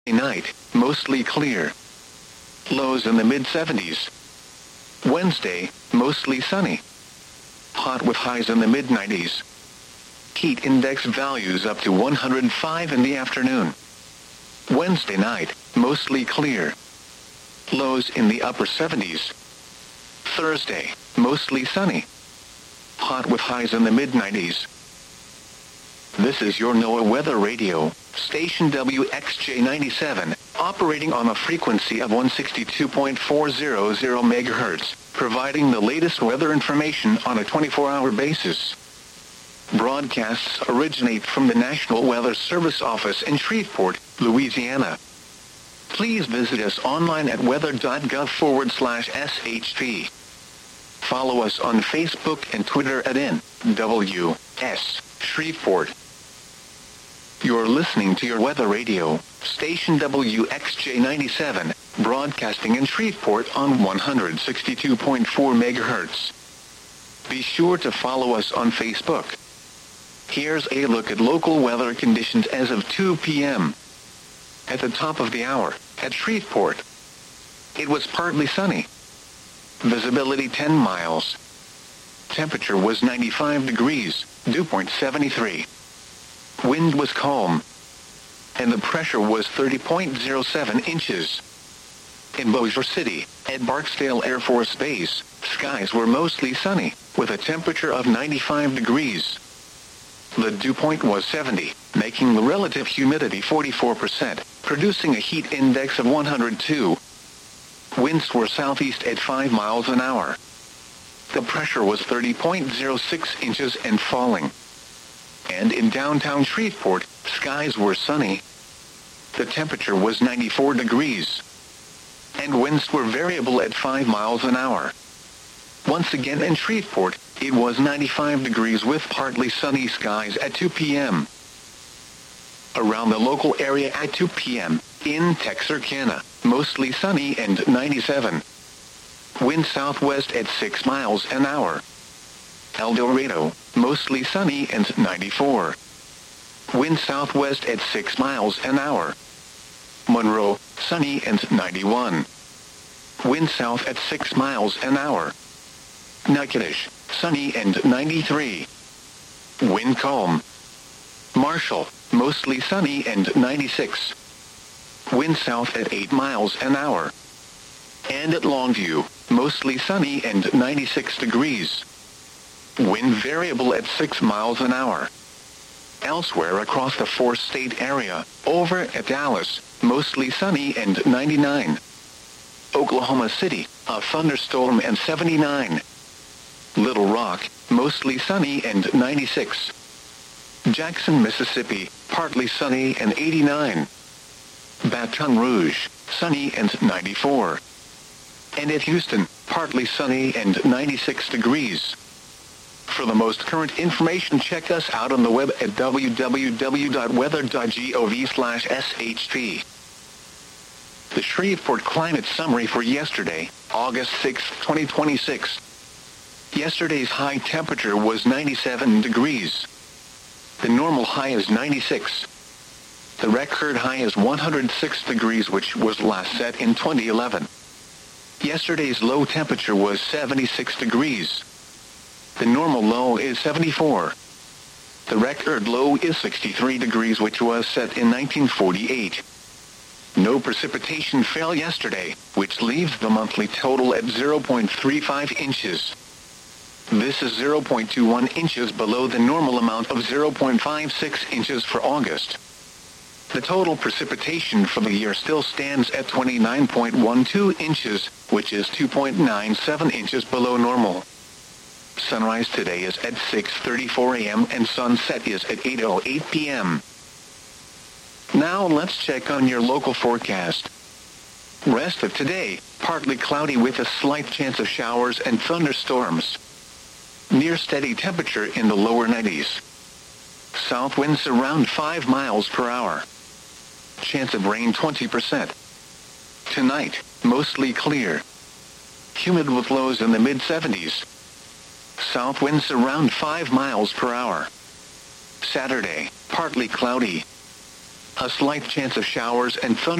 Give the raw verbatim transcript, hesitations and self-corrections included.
Night, mostly clear. Lows in the mid seventies. Wednesday, mostly sunny. Hot with highs in the mid nineties. Heat index values up to one hundred five in the afternoon. Wednesday night, mostly clear. Lows in the upper seventies. Thursday, mostly sunny. Hot with highs in the mid nineties. This is your NOAA Weather Radio, station W X J ninety-seven, operating on a frequency of one sixty-two point four hundred megahertz, providing the latest weather information on a twenty-four hour basis. Broadcasts originate from the National Weather Service office in Shreveport, Louisiana. Please visit us online at weather.gov forward slash SHP. Follow us on Facebook and Twitter at N W S Shreveport. You're listening to your Weather Radio, station W X J ninety-seven, broadcasting in Shreveport on one sixty-two point four megahertz. Be sure to follow us on Facebook. Here's a look at local weather conditions as of two p.m. At the top of the hour, at Shreveport, it was partly sunny. Visibility ten miles. Temperature was ninety-five degrees, dew point seventy-three. Wind was calm. And the pressure was thirty point zero seven inches. In Bossier City, at Barksdale Air Force Base, skies were mostly sunny, with a temperature of ninety-five degrees. The dew point was seventy, making the relative humidity forty-four percent, producing a heat index of one hundred two. Winds were southeast at five miles an hour. The pressure was thirty point zero six inches and falling. And in downtown Shreveport, skies were sunny. The temperature was ninety-four degrees. And winds were variable at five miles an hour. Once again in Shreveport, it was ninety-five degrees with partly sunny skies at two p.m. Around the local area at two p.m., in Texarkana, mostly sunny and ninety-seven. Wind southwest at six miles an hour. El Dorado, mostly sunny and ninety-four. Wind southwest at six miles an hour. Monroe, sunny and ninety-one. Wind south at six miles an hour. Natchitoches, sunny and ninety-three. Wind calm. Marshall, mostly sunny and ninety-six. Wind south at eight miles an hour. And at Longview, mostly sunny and ninety-six degrees. Wind variable at six miles an hour. Elsewhere across the four-state area, over at Dallas, mostly sunny and ninety-nine. Oklahoma City, a thunderstorm and seventy-nine. Little Rock, mostly sunny and ninety-six. Jackson, Mississippi, partly sunny and eighty-nine. Baton Rouge, sunny and ninety-four. And at Houston, partly sunny and ninety-six degrees. For the most current information, check us out on the web at w w w dot weather dot gov slash S H P. The Shreveport Climate Summary for yesterday, August sixth, twenty twenty-six. Yesterday's high temperature was ninety-seven degrees. The normal high is ninety-six. The record high is one hundred six degrees, which was last set in twenty eleven. Yesterday's low temperature was seventy-six degrees. The normal low is seventy-four. The record low is sixty-three degrees, which was set in nineteen forty-eight. No precipitation fell yesterday, which leaves the monthly total at zero point three five inches. This is zero point two one inches below the normal amount of zero point five six inches for August. The total precipitation for the year still stands at twenty-nine point one two inches, which is two point nine seven inches below normal. Sunrise today is at six thirty-four a.m. and sunset is at eight oh eight p.m. Now let's check on your local forecast. Rest of today, partly cloudy with a slight chance of showers and thunderstorms. Near steady temperature in the lower nineties. South winds around five miles per hour. Chance of rain twenty percent. Tonight, mostly clear. Humid with lows in the mid seventies. South winds around five miles per hour. Saturday, partly cloudy. A slight chance of showers and thunder.